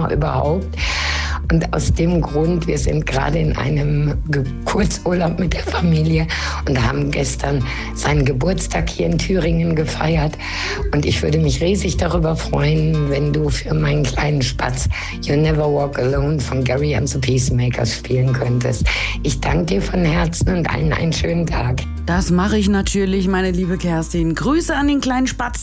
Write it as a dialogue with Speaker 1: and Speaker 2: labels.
Speaker 1: Sommer überhaupt. Und aus dem Grund, wir sind gerade in einem Kurzurlaub mit der Familie und haben gestern seinen Geburtstag hier in Thüringen gefeiert. Und ich würde mich riesig darüber freuen, wenn du für meinen kleinen Spatz You Never Walk Alone von Gary and the Peacemakers spielen könntest. Ich danke dir von Herzen und allen einen schönen Tag.
Speaker 2: Das mache ich natürlich, meine liebe Kerstin. Grüße an den kleinen Spatz.